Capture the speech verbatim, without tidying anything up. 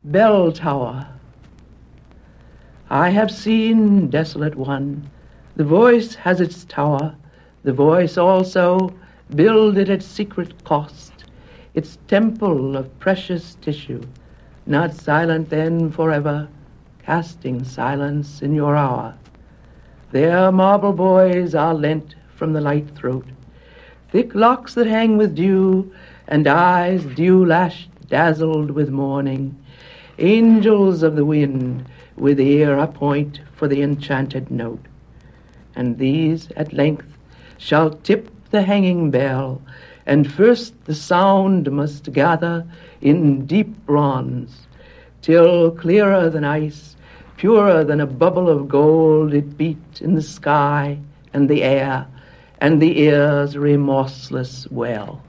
Bell Tower. I have seen, desolate one, the voice has its tower, the voice also builded at secret cost, its temple of precious tissue, not silent then forever, casting silence in your hour. There marble boys are lent from the light throat, thick locks that hang with dew, and eyes dew-lashed, dazzled with morning, angels of the wind, with ear a point for the enchanted note. And these at length shall tip the hanging bell, and first the sound must gather in deep bronze, till clearer than ice, purer than a bubble of gold, it beat in the sky and the air and the ear's remorseless well.